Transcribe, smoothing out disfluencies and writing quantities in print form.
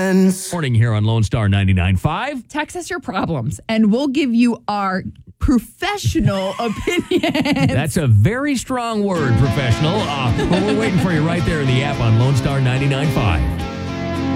friends. Morning here on Lone Star 99.5. Text us your problems, and we'll give you our professional opinion. That's a very strong word, professional. But we're waiting for you right there in the app on Lone Star 99.5.